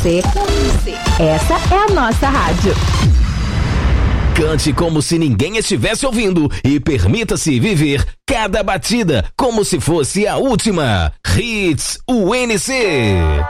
Essa é a nossa rádio. Cante como se ninguém estivesse ouvindo e permita-se viver cada batida como se fosse a última. Hits UNC.